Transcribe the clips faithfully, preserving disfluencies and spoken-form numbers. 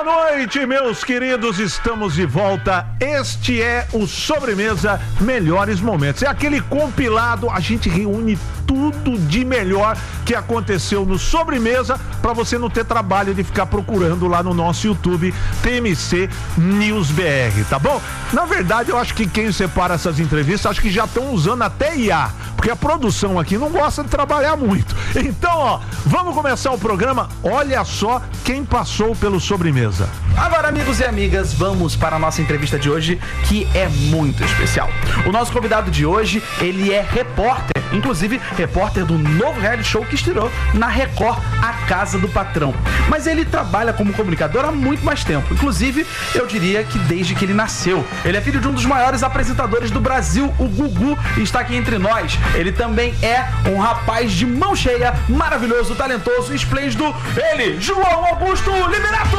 Boa noite, meus queridos, estamos de volta. Este é o Sobremesa Melhores Momentos. É aquele compilado, a gente reúne tudo de melhor que aconteceu no Sobremesa, para você não ter trabalho de ficar procurando lá no nosso YouTube T M C News B R, tá bom? Na verdade, eu acho que quem separa essas entrevistas, acho que já estão usando até I A, porque a produção aqui não gosta de trabalhar muito. Então, ó, vamos começar o programa. Olha só quem passou pelo Sobremesa. Agora, amigos e amigas, vamos para a nossa entrevista de hoje, que é muito especial. O nosso convidado de hoje, ele é repórter, inclusive repórter do novo reality show que estreou na Record, A Casa do Patrão. Mas ele trabalha como comunicador há muito mais tempo, inclusive, eu diria que desde que ele nasceu. Ele é filho de um dos maiores apresentadores do Brasil, o Gugu, e está aqui entre nós. Ele também é um rapaz de mão cheia, maravilhoso, talentoso, esplêndido. Ele, João Augusto Liberato!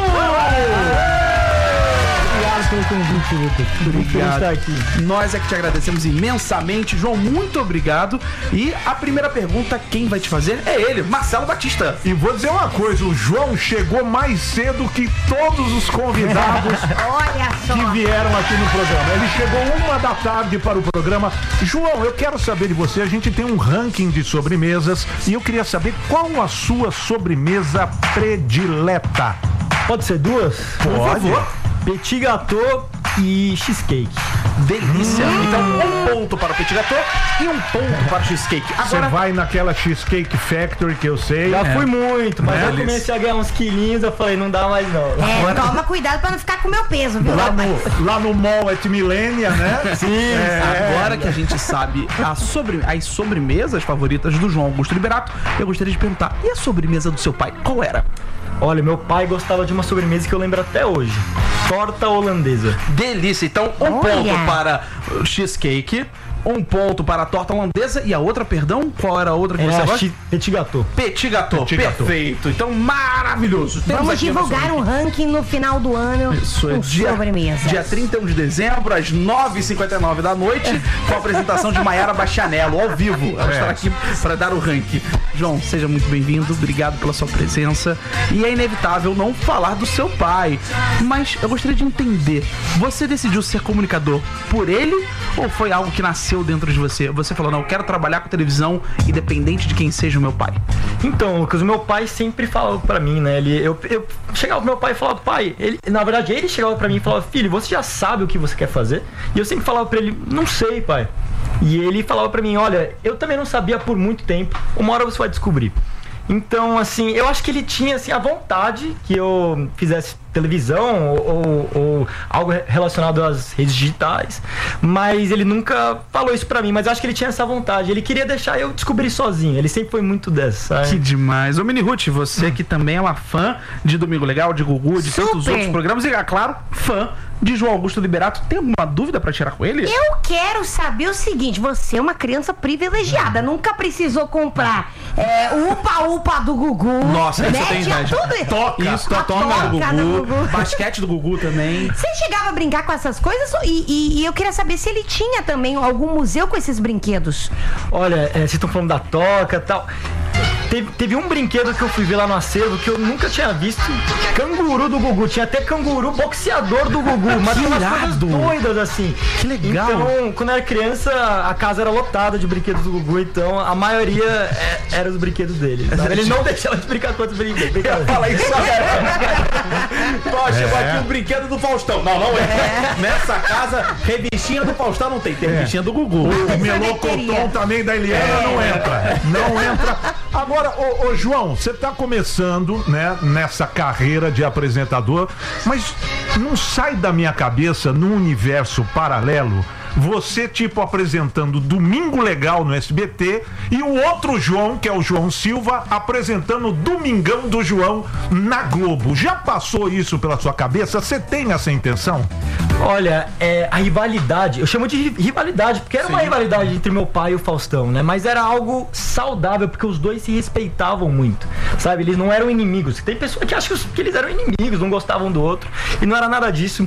Obrigado pelo convite, Lucas. Obrigado. Estar aqui. Nós é que te agradecemos imensamente. João, muito obrigado. E a primeira pergunta, quem vai te fazer é ele, Marcelo Batista. E vou dizer uma coisa, o João chegou mais cedo que todos os convidados Olha só. que vieram aqui no programa. Ele chegou uma da tarde para o programa. João, eu quero saber de você, a gente tem um ranking de sobremesas e eu queria saber qual a sua sobremesa predileta. Pode ser duas? Pode. Por favor. Petit gâteau e cheesecake. Delícia. Hum. Então, um ponto para o petit gâteau e um ponto para o cheesecake. Você Agora, vai naquela Cheesecake Factory que eu sei. Já fui muito, mas Né? eu comecei a ganhar uns quilinhos, eu falei, não dá mais não. É, toma cuidado pra não ficar com o meu peso, viu? Lá no, lá no Mall at Millennia, né? Sim, É. agora que a gente sabe a sobre, as sobremesas favoritas do João Augusto Liberato, eu gostaria de perguntar, e a sobremesa do seu pai, qual era? Olha, meu pai gostava de uma sobremesa que eu lembro até hoje. Torta holandesa. Delícia. Então, um Olha. ponto para o cheesecake, um ponto para a torta holandesa e a outra, perdão, qual era a outra que É você a gosta? chi- petit gâteau. Petit gâteau. Petit gâteau. Perfeito. Então, maravilhoso. Temos Vamos aqui a nossa divulgar um ranking no final do ano Isso, é com dia, sobremesas. dia trinta e um de dezembro, às nove e cinquenta e nove da noite, com a apresentação de Maiara Bastianello, ao vivo. Ela É. estará aqui para dar o ranking. João, seja muito bem-vindo, obrigado pela sua presença. E é inevitável não falar do seu pai, mas eu gostaria de entender, você decidiu ser comunicador por ele ou foi algo que nasceu dentro de você? Você falou, não, eu quero trabalhar com televisão independente de quem seja o meu pai. Então, Lucas, o meu pai sempre falava pra mim, né? Ele, eu, eu chegava pro meu pai e falava, pai, ele, na verdade ele chegava pra mim e falava, filho, você já sabe o que você quer fazer? E eu sempre falava pra ele, não sei, pai. E ele falava pra mim, olha, eu também não sabia por muito tempo, uma hora você vai descobrir. Então, assim, eu acho que ele tinha, assim, a vontade que eu fizesse televisão ou, ou, ou algo relacionado às redes digitais, mas ele nunca falou isso pra mim, mas eu acho que ele tinha essa vontade, ele queria deixar eu descobrir sozinho, ele sempre foi muito dessa, sabe? Que demais. Ô, Mini Ruth, você que também é uma fã de Domingo Legal, de Gugu, de tantos Super. outros programas e, é claro, fã de João Augusto Liberato, tem alguma dúvida pra tirar com ele? Eu quero saber o seguinte, você é uma criança privilegiada, nunca precisou comprar é, o upa-upa do Gugu. Nossa, isso né? eu tenho Tinha inveja. tudo. Toca, isso, a A toca do toca Gugu, do Gugu. basquete do Gugu também. Você chegava a brincar com essas coisas e, e- e eu queria saber se ele tinha também algum museu com esses brinquedos. Olha, é, vocês estão falando da toca e tal. Teve, teve um brinquedo que eu fui ver lá no acervo que eu nunca tinha visto. Canguru do Gugu. Tinha até canguru boxeador do Gugu. Mas tinha umas coisas irado. doidas assim. Que legal. Então, quando eu era criança, a casa era lotada de brinquedos do Gugu. Então, a maioria é, era os brinquedos dele. sabe? Ele não deixava de brincar com outros brinquedos. Fala isso agora. Ó, chegou aqui o brinquedo do Faustão. Não, não é. Nessa casa, revistinha do Faustão não tem. Tem revistinha do Gugu. O melocotão também da Eliana não entra. Não entra. Agora, ô, ô, João, você tá começando, né, nessa carreira de apresentador, mas não sai da minha cabeça, num universo paralelo, você, tipo, apresentando Domingo Legal no S B T e o outro João, que é o João Silva, apresentando Domingão do João na Globo. Já passou isso pela sua cabeça? Você tem essa intenção? Olha, é, a rivalidade, eu chamo de ri- rivalidade, porque era uma rivalidade entre meu pai e o Faustão, né? Mas era algo saudável, porque os dois se respeitavam muito, sabe? Eles não eram inimigos. Tem pessoas que acham que os- que eles eram inimigos, não gostavam do outro, e não era nada disso.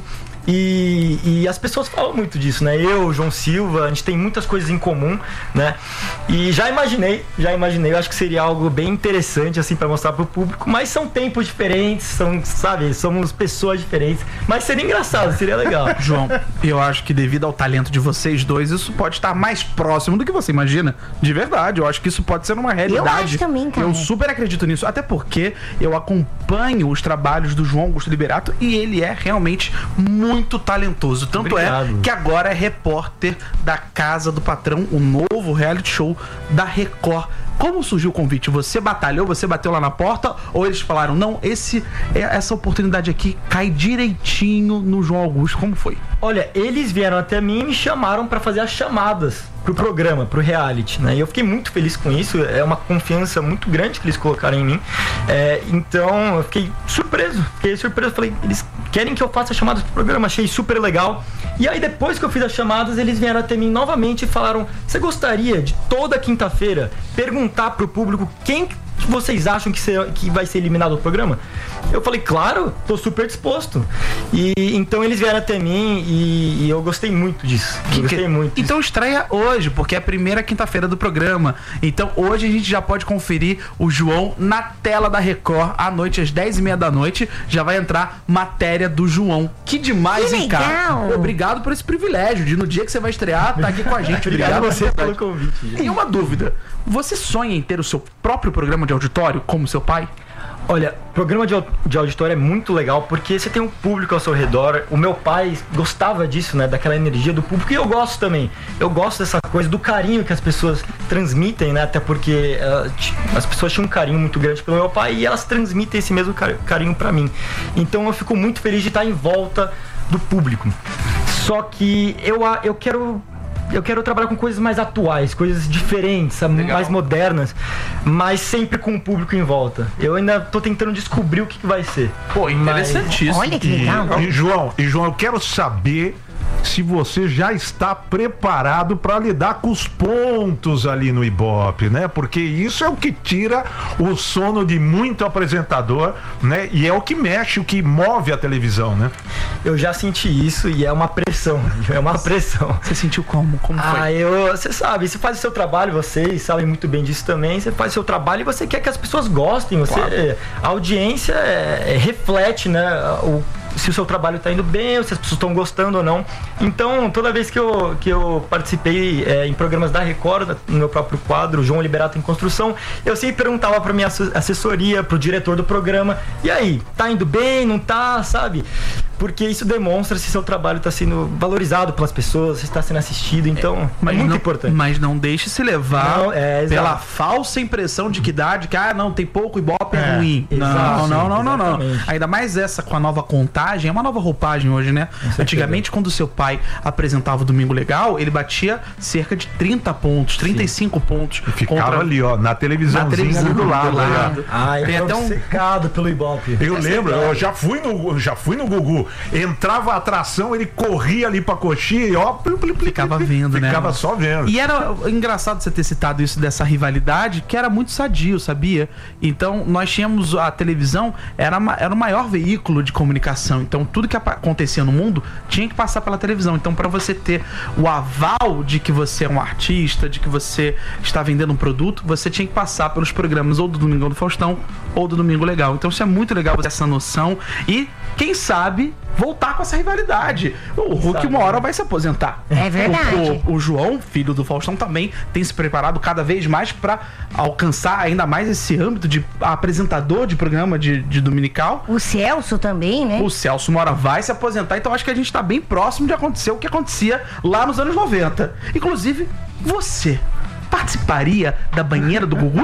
E, e as pessoas falam muito disso, né? Eu, João Silva, a gente tem muitas coisas em comum, né? E já imaginei, já imaginei, eu acho que seria algo bem interessante, assim, pra mostrar pro público, mas são tempos diferentes, são, sabe, somos pessoas diferentes, mas seria engraçado, seria legal. João, eu acho que devido ao talento de vocês dois, isso pode estar mais próximo do que você imagina. De verdade, eu acho que isso pode ser uma realidade. Eu acho também, cara. Eu super acredito nisso, até porque eu acompanho os trabalhos do João Augusto Liberato e ele é realmente muito talentoso. Tanto Obrigado. é que agora é repórter da Casa do Patrão, o novo reality show da Record. Como surgiu o convite? Você batalhou, você bateu lá na porta, ou eles falaram, não, esse, essa oportunidade aqui cai direitinho no João Augusto? Como foi? Olha, eles vieram até mim e me chamaram pra fazer as chamadas pro programa, pro reality, né? E eu fiquei muito feliz com isso, é uma confiança muito grande que eles colocaram em mim. É, então, eu fiquei surpreso, fiquei surpreso, falei, eles querem que eu faça chamadas pro programa, achei super legal. E aí, depois que eu fiz as chamadas, eles vieram até mim novamente e falaram, você gostaria de toda quinta-feira perguntar pro público quem que vocês acham que, ser, que vai ser eliminado do programa? Eu falei, claro, tô super disposto. E então eles vieram até mim e, e eu gostei muito disso. Que, gostei que, muito. Então disso. Estreia hoje, porque é a primeira quinta-feira do programa. Então hoje a gente já pode conferir o João na tela da Record à noite, às dez e meia da noite. Já vai entrar matéria do João. Que demais, Que hein, cara? legal. Obrigado por esse privilégio de no dia que você vai estrear, tá aqui com a gente. Obrigado a você por pelo convite. E uma dúvida, você sonha em ter o seu próprio programa de auditório, como seu pai? Olha, programa de, de auditório é muito legal porque você tem um público ao seu redor. O meu pai gostava disso, né? Daquela energia do público. E eu gosto também. Eu gosto dessa coisa, do carinho que as pessoas transmitem, né? Até porque uh, as pessoas tinham um carinho muito grande pelo meu pai e elas transmitem esse mesmo carinho pra mim. Então eu fico muito feliz de estar em volta do público. Só que eu, eu quero... Eu quero trabalhar com coisas mais atuais, coisas diferentes, Legal. mais modernas, mas sempre com o público em volta. Eu ainda tô tentando descobrir o que, que vai ser. Pô, interessantíssimo. Olha que legal. E, e João, e João, eu quero saber se você já está preparado para lidar com os pontos ali no Ibope, né? Porque isso é o que tira o sono de muito apresentador, né? E é o que mexe, o que move a televisão, né? Eu já senti isso e é uma pressão, é uma pressão. Você sentiu como? Como foi? Ah, eu, você sabe, você faz o seu trabalho, vocês sabem muito bem disso também, você faz o seu trabalho e você quer que as pessoas gostem, você, Claro. a audiência é, é, reflete, né, o se o seu trabalho está indo bem, ou se as pessoas estão gostando ou não. Então, toda vez que eu, que eu participei é, em programas da Record, no meu próprio quadro, João Liberato em Construção, eu sempre perguntava para minha assessoria, para o diretor do programa, e aí, tá indo bem, não tá, sabe? Porque isso demonstra se seu trabalho está sendo valorizado pelas pessoas, se está sendo assistido, então Mas é muito não, importante. Mas não deixe se levar Não, é, exato. pela falsa impressão de que dá, de que ah, não, tem pouco Ibope é, É, ruim. exato, não, não, não, não, não. exatamente. Ainda mais essa com a nova contagem, é uma nova roupagem hoje, né? certeza. Antigamente, quando o seu pai apresentava o Domingo Legal, ele batia cerca de trinta pontos, trinta e cinco pontos. Ficava contra... ali, ó, na televisãozinha na televisão do lado. né? Ai, Tem eu até tô um- secado pelo Ibope. Eu É lembro, secado. eu já fui no, já fui no Gugu. Entrava a atração, ele corria ali pra coxinha e ó, plim, plim, plim, Ficava plim, plim, vendo, né? Ficava só vendo. E era engraçado você ter citado isso dessa rivalidade, que era muito sadio, sabia? Então, nós tínhamos a televisão, era, ma- era o maior veículo de comunicação. Então, tudo que apa- acontecia no mundo tinha que passar pela televisão. Então, para você ter o aval de que você é um artista, de que você está vendendo um produto, você tinha que passar pelos programas ou do Domingão do Faustão ou do Domingo Legal. Então, isso é muito legal, você ter essa noção. E, quem sabe, voltar com essa rivalidade. O Hulk, uma hora, vai se aposentar. É verdade. O, o, o João, filho do Faustão, também tem se preparado cada vez mais para alcançar ainda mais esse âmbito de apresentador de programa de, de dominical. O Celso também, né? O Celso Mora vai se aposentar, então acho que a gente tá bem próximo de acontecer o que acontecia lá nos anos noventa. Inclusive, você participaria da banheira do Gugu?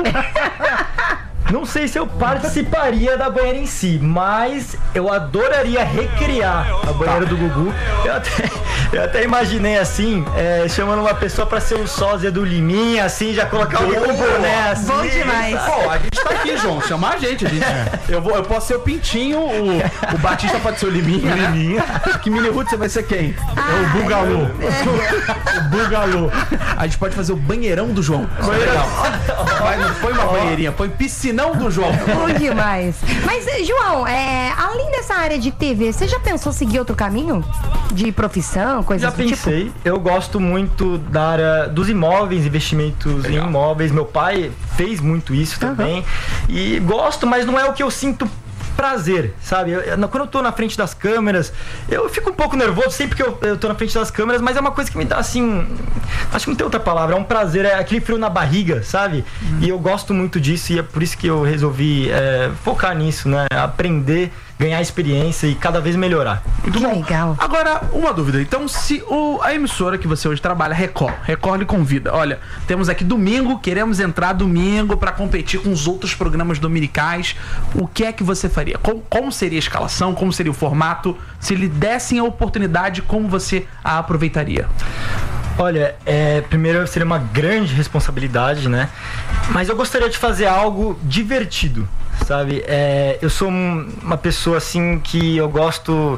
Não sei se eu participaria da banheira em si, mas eu adoraria recriar a banheira do Gugu. Eu até, eu até imaginei assim, é, chamando uma pessoa pra ser o sósia do Liminha, assim, já colocar o boné assim. Bom demais. Pô, a gente tá aqui, João. Chamar a gente, a gente. Eu, vou, eu posso ser o Pintinho, o, o Batista pode ser o Liminha, né? Liminha. Que Mini Ruth você vai ser quem? É o Bugalu. O Bugalu. A gente pode fazer o banheirão do João. Isso é legal. Vai, não põe uma banheirinha, põe piscina não do João. Bom demais. Mas, João, é, além dessa área de T V, você já pensou seguir outro caminho? De profissão, coisa Já do tipo? pensei, eu gosto muito da área dos imóveis, investimentos Legal. em imóveis. Meu pai fez muito isso também. E gosto, mas não é o que eu sinto prazer, sabe? Eu, eu- quando eu tô na frente das câmeras, eu fico um pouco nervoso sempre que eu, eu tô na frente das câmeras, mas é uma coisa que me dá assim. Acho que não tem outra palavra, é um prazer, é aquele frio na barriga, sabe? E eu gosto muito disso e é por isso que eu resolvi é, focar nisso, né? Aprender, ganhar experiência e cada vez melhorar. Muito Que bom. legal. Agora, uma dúvida. Então, se o, a emissora que você hoje trabalha, Record, Record lhe convida. Olha, temos aqui domingo, queremos entrar domingo pra competir com os outros programas dominicais. O que é que você faria? Como, como seria a escalação? Como seria o formato? Se lhe dessem a oportunidade, como você a aproveitaria? Olha, é, primeiro seria uma grande responsabilidade, né? Mas eu gostaria de fazer algo divertido, sabe? É, eu sou um- uma pessoa assim que eu gosto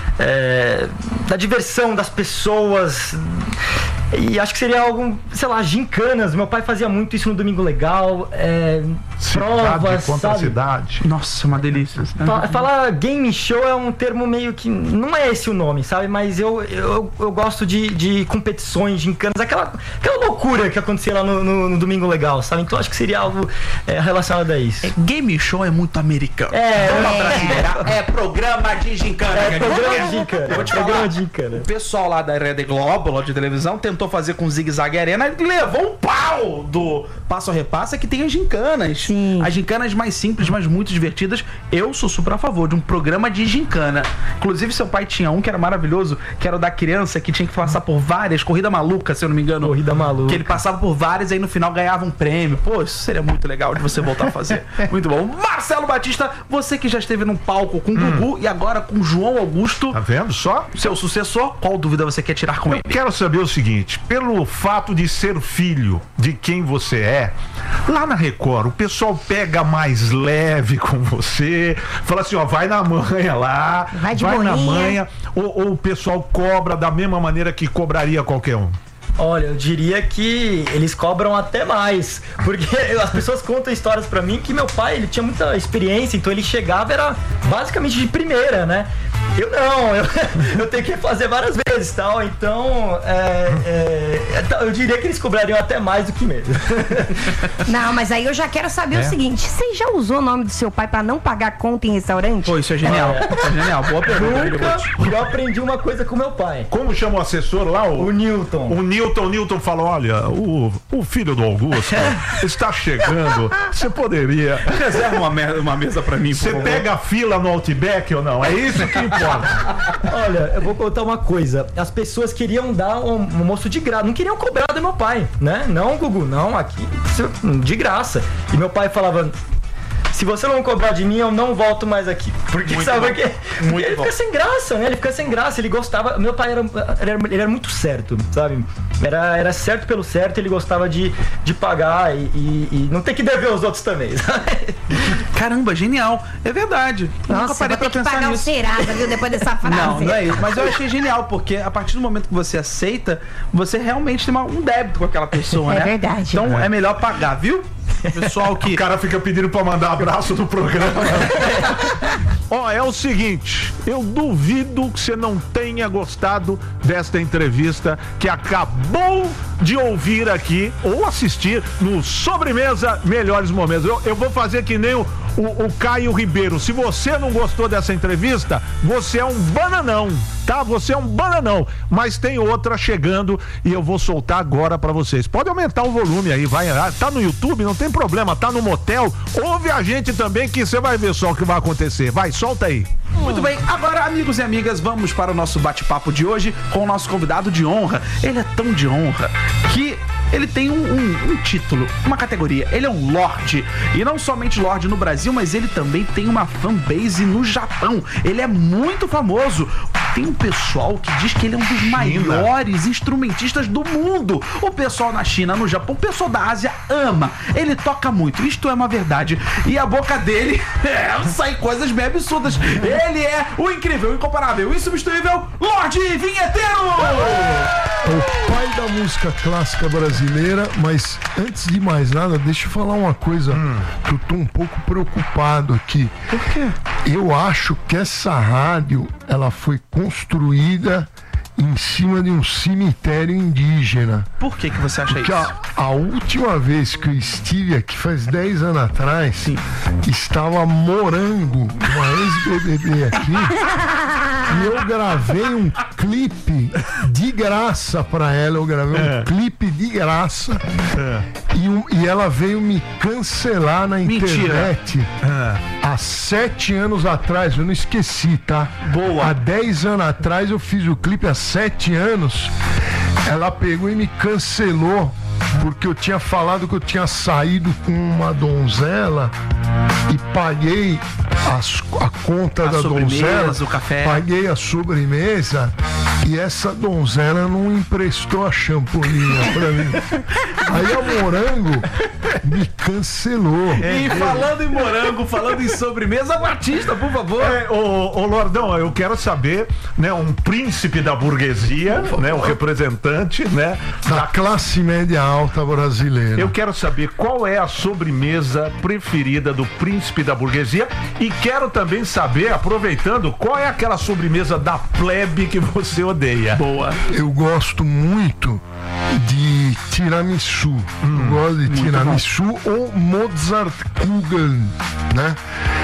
é, da diversão das pessoas. E acho que seria algo, sei lá, gincanas. Meu pai fazia muito isso no Domingo Legal. É, Cidade provas, contra a sabe? cidade. Nossa, uma delícia. Fa- Falar game show é um termo meio que. Não é esse o nome, sabe? Mas eu, eu, eu gosto de, de competições, gincanas, aquela, aquela loucura que acontecia lá no, no- no Domingo Legal, sabe? Então acho que seria algo é, relacionado a isso. Game show é muito americano. É, Vamos é. brasileirar. É programa de gincana. É quer programa dizer? de gincana. Eu vou te Programa falar. de gincana. O pessoal lá da Rede Globo, lá de televisão, tentou fazer com o Zig Zag Arena e levou um pau do Passo a Repassa, que tem as gincanas. Sim. As gincanas mais simples, mas muito divertidas. Eu sou super a favor de um programa de gincana. Inclusive, seu pai tinha um que era maravilhoso, que era o da criança, que tinha que passar por várias, corrida maluca, se eu não me engano. Corrida maluca. Que ele passava por várias e aí no final ganhava um prêmio. Pô, isso seria muito legal de você voltar a fazer. Muito bom. Marcelo Batista, você que já esteve num palco com o Gugu e agora com o João Augusto, Tá vendo só? seu sucessor, qual dúvida você quer tirar com ele? Quero saber o seguinte, pelo fato de ser filho de quem você é, lá na Record, o pessoal pega mais leve com você, fala assim, ó, vai na manha lá, Vai de na boinha. manha, ou, ou o pessoal cobra da mesma maneira que cobraria qualquer um? Olha, eu diria que eles cobram até mais, porque as pessoas contam histórias pra mim que meu pai, ele tinha muita experiência, então ele chegava, era basicamente de primeira, né? Eu não, eu, eu tenho que fazer várias vezes, tal, então é, é, eu diria que eles cobrariam até mais do que mesmo. Não, mas aí eu já quero saber É? o seguinte: você já usou o nome do seu pai pra não pagar conta em restaurante? Pô, isso é genial. Isso é genial. Boa pergunta. Nunca eu aprendi uma coisa com meu pai, Como chama o assessor lá? o O, Newton. o Newton, Newton falou, olha, o, o filho do Augusto está chegando, você poderia... Reserva uma, me- uma mesa pra mim, por Você favor. pega a fila no Outback ou não? É isso que importa. Olha, eu vou contar uma coisa. As pessoas queriam dar um um almoço de graça, não queriam cobrar do meu pai, né? Não, Gugu, não, aqui de graça. E meu pai falava: se você não cobrar de mim, eu não volto mais aqui. Porque Muito sabe bom. por quê? Muito ele bom. fica sem graça, né? Ele fica sem graça, ele gostava. Meu pai era, era- ele era muito certo, sabe? Era, era certo pelo certo, ele gostava de, de pagar e, e- e não ter que dever os outros também, sabe? Caramba, genial. É verdade. Eu nunca Nossa, parei vou ter pra que pensar pagar o nisso. Serasa, viu, depois dessa frase. Não, não é isso. Mas eu achei genial, porque a partir do momento que você aceita, você realmente tem uma- um débito com aquela pessoa, É né? verdade. Então é melhor pagar, viu? Pessoal que... O cara fica pedindo pra mandar abraço no programa. Ó, é o seguinte, eu duvido que você não tenha gostado desta entrevista que acabou de ouvir aqui ou assistir no Sobremesa Melhores Momentos. Eu, eu vou fazer que nem o, o, o Caio Ribeiro. Se você não gostou dessa entrevista, você é um bananão, tá? Você é um bananão. Mas tem outra chegando e eu vou soltar agora pra vocês. Pode aumentar o volume aí, vai. Tá no YouTube, não tem problema, tá no motel. Ouve a gente também que você vai ver só o que vai acontecer. Vai, solta aí. Muito bem, agora, amigos e amigas, vamos para o nosso bate-papo de hoje com o nosso convidado de honra. Ele é tão de honra que ele tem um, um- um título, uma categoria. Ele é um Lorde. E não somente Lorde no Brasil, mas ele também tem uma fanbase no Japão. Ele é muito famoso. Tem um pessoal que diz que ele é um dos maiores instrumentistas do mundo. O pessoal na China, no Japão, o pessoal da Ásia ama. Ele toca muito, isto é uma verdade. E a boca dele é, sai coisas bem absurdas. Ele é o incrível, o incomparável, o insubstituível Lorde Vinheteiro! É o pai da música clássica brasileira, mas antes de mais nada, deixa eu falar uma coisa hum. que eu tô um pouco preocupado aqui. Por quê? Eu acho que essa rádio, ela foi construída em cima de um cemitério indígena. Por que que você acha Porque isso? A, a última vez que eu estive aqui, faz dez anos atrás, Sim. estava Morango, uma ex-B B B aqui, e eu gravei um clipe de graça pra ela, eu gravei é. um clipe de graça, é. e, um, e ela veio me cancelar na internet é. há sete anos atrás, eu não esqueci, tá? Boa. Há dez anos atrás eu fiz o clipe, há sete anos, ela pegou e me cancelou porque eu tinha falado que eu tinha saído com uma donzela e paguei as, a conta a da donzela, o café. Paguei a sobremesa e essa donzela não emprestou a champolinha pra mim. Aí a Morango me cancelou. É, e falando em morango, falando em sobremesa, Batista, por favor. É, ô, ô Lordão, eu quero saber, né, um príncipe da burguesia, né, um representante, né, da, da classe média alta brasileira. Eu quero saber qual é a sobremesa preferida do príncipe da burguesia e quero também saber, aproveitando, qual é aquela sobremesa da plebe que você odeia. Boa. Eu gosto muito de tiramisu. Hum, eu gosto de tiramisu ou Mozartkugeln, né?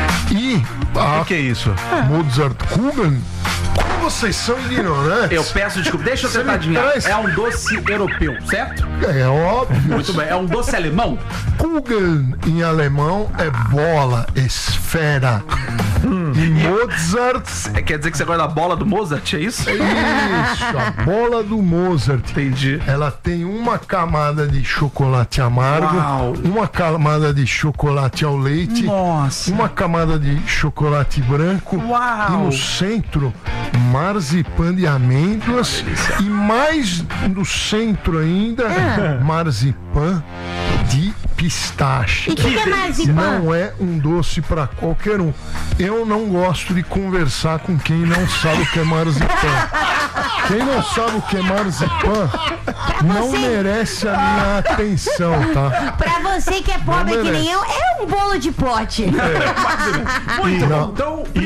E o que, que é isso? Mozartkugeln? Como vocês são ignorantes? Eu peço desculpa, deixa eu tentar adivinhar. Traz... É um doce europeu, certo? É óbvio. Muito bem, é um doce alemão? Kugeln em alemão é bola, esfera. Hum. E Mozart... Quer dizer que você gosta da bola do Mozart, é isso? É isso, a bola do Mozart. Entendi. Ela tem uma camada de chocolate amargo, Uau. uma camada de chocolate ao leite, Nossa. uma camada de chocolate branco. Uau. E no centro, marzipan de amêndoas e mais no centro ainda, ah. marzipan de pistache. E que, que é marzipan? Não é um doce para qualquer um. Eu não gosto de conversar com quem não sabe o que é marzipan. Quem não sabe o que é marzipan não merece a minha atenção, tá? Pra você que é pobre que nem eu, é um bolo de pote. É. Muito bom. Então,